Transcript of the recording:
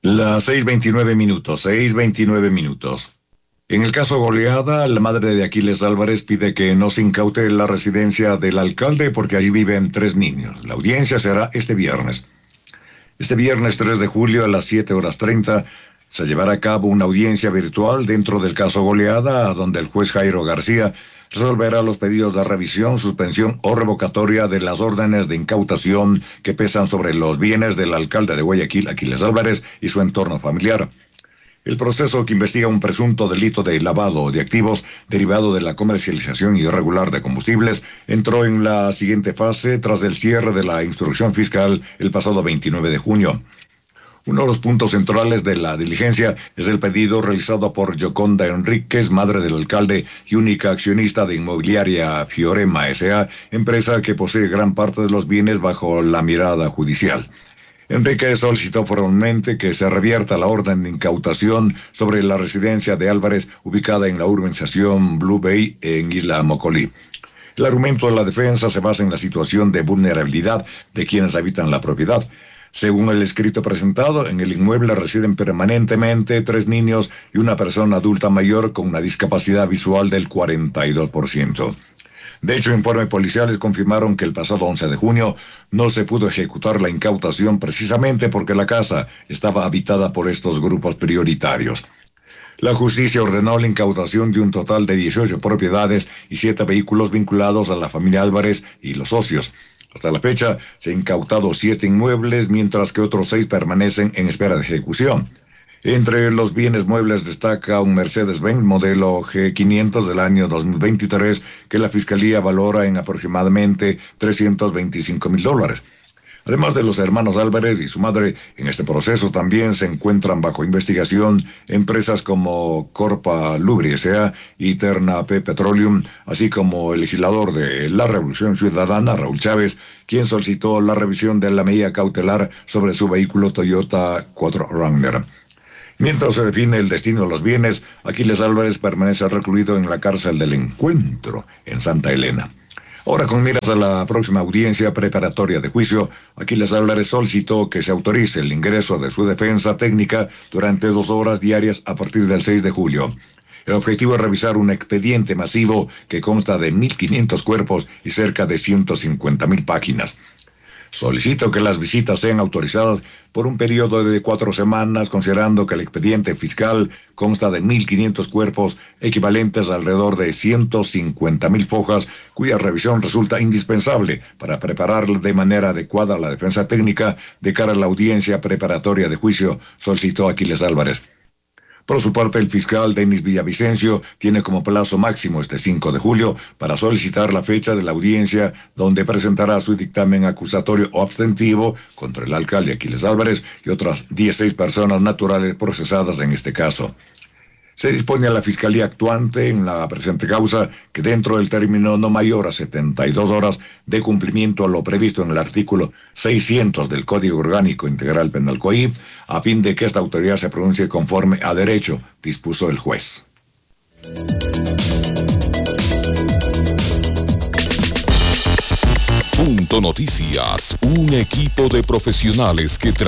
Las 6:29 minutos, 6:29 minutos. En el caso Goleada, la madre de Aquiles Álvarez pide que no se incaute la residencia del alcalde porque allí viven 3 niños. La audiencia será este viernes. Este viernes 3 de julio a las 7:30 se llevará a cabo una audiencia virtual dentro del caso Goleada, donde el juez Jairo García resolverá los pedidos de revisión, suspensión o revocatoria de las órdenes de incautación que pesan sobre los bienes del alcalde de Guayaquil, Aquiles Álvarez, y su entorno familiar. El proceso, que investiga un presunto delito de lavado de activos derivado de la comercialización irregular de combustibles, entró en la siguiente fase tras el cierre de la instrucción fiscal el pasado 29 de junio. Uno de los puntos centrales de la diligencia es el pedido realizado por Yoconda Enríquez, madre del alcalde y única accionista de Inmobiliaria Fiorema S.A., empresa que posee gran parte de los bienes bajo la mirada judicial. Enríquez solicitó formalmente que se revierta la orden de incautación sobre la residencia de Álvarez, ubicada en la urbanización Blue Bay en Isla Mocolí. El argumento de la defensa se basa en la situación de vulnerabilidad de quienes habitan la propiedad. Según el escrito presentado, en el inmueble residen permanentemente 3 niños y una persona adulta mayor con una discapacidad visual del 42%. De hecho, informes policiales confirmaron que el pasado 11 de junio no se pudo ejecutar la incautación precisamente porque la casa estaba habitada por estos grupos prioritarios. La justicia ordenó la incautación de un total de 18 propiedades y 7 vehículos vinculados a la familia Álvarez y los socios. Hasta la fecha se han incautado 7 inmuebles, mientras que otros 6 permanecen en espera de ejecución. Entre los bienes muebles destaca un Mercedes-Benz modelo G500 del año 2023 que la Fiscalía valora en aproximadamente $325,000. Además de los hermanos Álvarez y su madre, en este proceso también se encuentran bajo investigación empresas como Corpa Lubri S.A. y Terna P. Petroleum, así como el legislador de la Revolución Ciudadana, Raúl Chávez, quien solicitó la revisión de la medida cautelar sobre su vehículo Toyota 4Runner. Mientras se define el destino de los bienes, Aquiles Álvarez permanece recluido en la cárcel del Encuentro, en Santa Elena. Ahora, con miras a la próxima audiencia preparatoria de juicio, Aquiles Álvarez solicitó que se autorice el ingreso de su defensa técnica durante 2 horas diarias a partir del 6 de julio. El objetivo es revisar un expediente masivo que consta de 1.500 cuerpos y cerca de 150.000 páginas. Solicito que las visitas sean autorizadas por un periodo de 4 semanas, considerando que el expediente fiscal consta de 1.500 cuerpos, equivalentes a alrededor de 150.000 fojas, cuya revisión resulta indispensable para preparar de manera adecuada la defensa técnica de cara a la audiencia preparatoria de juicio, solicitó Aquiles Álvarez. Por su parte, el fiscal Denis Villavicencio tiene como plazo máximo este 5 de julio para solicitar la fecha de la audiencia donde presentará su dictamen acusatorio o abstentivo contra el alcalde Aquiles Álvarez y otras 16 personas naturales procesadas en este caso. Se dispone a la Fiscalía actuante en la presente causa que dentro del término no mayor a 72 horas dé cumplimiento a lo previsto en el artículo 600 del Código Orgánico Integral Penal COIP, a fin de que esta autoridad se pronuncie conforme a derecho, dispuso el juez. Punto Noticias, un equipo de profesionales que trabajan